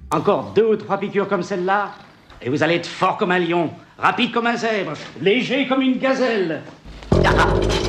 Encore 2 ou 3 piqûres comme celle-là, et vous allez être fort comme un lion, rapide comme un zèbre, léger comme une gazelle.